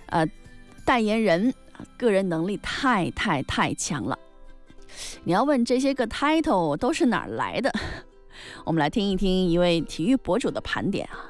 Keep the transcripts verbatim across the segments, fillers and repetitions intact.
呃代言人，个人能力太太太强了。你要问这些个 title 都是哪儿来的，我们来听一听一位体育博主的盘点啊。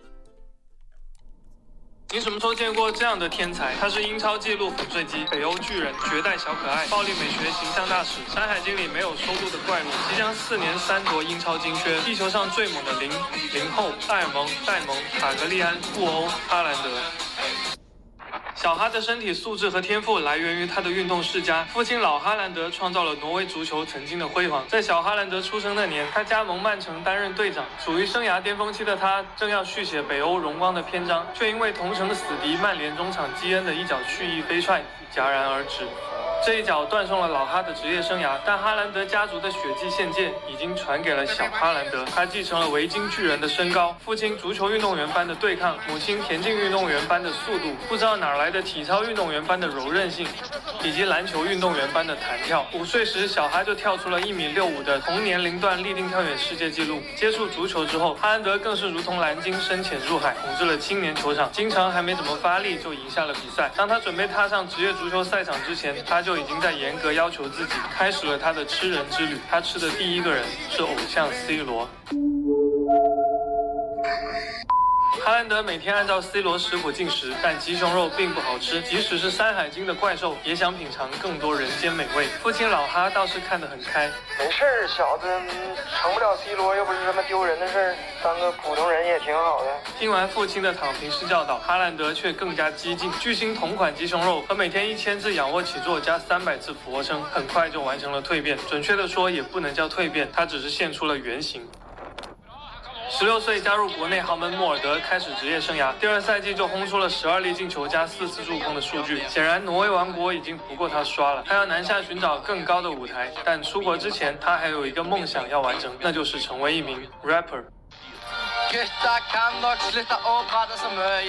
你什么时候见过这样的天才？他是英超纪录粉碎机、北欧巨人、绝代小可爱、暴力美学形象大使、山海经里没有收录的怪物，即将四年三夺英超金靴，地球上最猛的零零后、埃尔蒙、戴蒙、塔格利安、布欧、哈兰德。小哈的身体素质和天赋来源于他的运动世家，父亲老哈兰德创造了挪威足球曾经的辉煌。在小哈兰德出生那年，他加盟曼城担任队长，属于生涯巅峰期的他正要续写北欧荣光的篇章，却因为同城死敌曼联中场基恩的一脚蓄意飞踹戛然而止。这一脚断送了老哈的职业生涯，但哈兰德家族的血迹献剑已经传给了小哈兰德。他继承了维京巨人的身高，父亲足球运动员般的对抗，母亲田径运动员般的速度，不知道哪来的体操运动员般的柔韧性，以及篮球运动员般的弹跳。五岁时，小哈就跳出了一米六五的同年龄段立定跳远世界纪录。接触足球之后，哈兰德更是如同蓝鲸深潜入海，统治了青年球场，经常还没怎么发力就赢下了比赛。当他准备踏上职业足球赛场之前，他就已经在严格要求自己，开始了他的吃人之旅。他吃的第一个人是偶像 C 罗。哈兰德每天按照 C 罗食谱进食，但鸡胸肉并不好吃，即使是山海经的怪兽也想品尝更多人间美味。父亲老哈倒是看得很开， 没事儿，小子成不了 C 罗又不是什么丢人的事儿，当个普通人也挺好的。 听完父亲的躺平式教导，哈兰德却更加激进，巨星同款鸡胸肉和每天一千次仰卧起坐加三百次俯卧撑，很快就完成了蜕变。准确的说，也不能叫蜕变，他只是现出了原形。十六岁加入国内豪门莫尔德，开始职业生涯。第二赛季就轰出了十二粒进球加四次助攻的数据。显然，挪威王国已经不够他刷了，他要南下寻找更高的舞台。但出国之前，他还有一个梦想要完成，那就是成为一名 rapper。